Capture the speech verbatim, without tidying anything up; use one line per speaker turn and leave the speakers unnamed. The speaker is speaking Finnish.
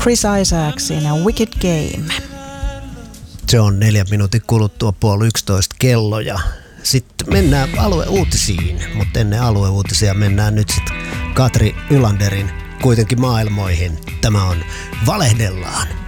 Chris Isaacsin Wicked Game.
Se on neljän minuutin kuluttua puoli yksitoista kello ja sitten mennään alueuutisiin, mutta ennen alueuutisia mennään nyt sitten Katri Ylanderin kuitenkin maailmoihin. Tämä on Valehdellaan.